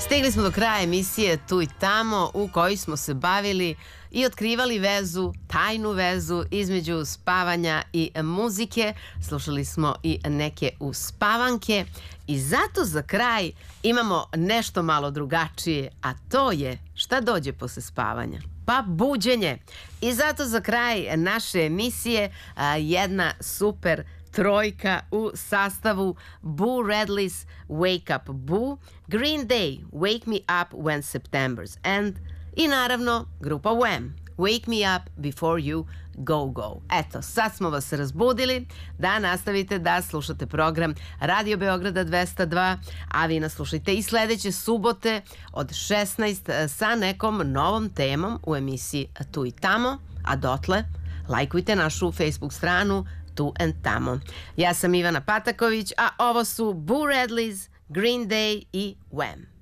Stigli smo do kraja emisije Tu i tamo u kojoj smo se bavili i otkrivali vezu, tajnu vezu između spavanja i muzike. Slušali smo i neke uspavanke i zato za kraj imamo nešto malo drugačije, a to je šta dođe posle spavanja? Pa buđenje. I zato za kraj naše emisije jedna super trojka u sastavu Boo Radley's Wake Up Boo, Green Day Wake Me Up When September's End i naravno grupa Wham Wake Me Up Before You Go Go. Eto, sad smo vas razbudili da nastavite da slušate program Radio Beograda 202, a vi nas slušajte i sledeće subote od 16 sa nekom novom temom u emisiji Tu i tamo, a dotle lajkujte našu Facebook stranu Tu and tamo. Ja sam Ivana Pataković, a ovo su Boo Radley's, Green Day i Wham.